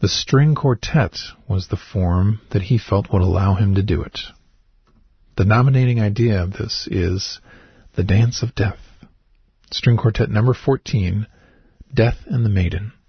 The string quartet was the form that he felt would allow him to do it. The nominating idea of this is The Dance of Death. String Quartet number 14, Death and the Maiden.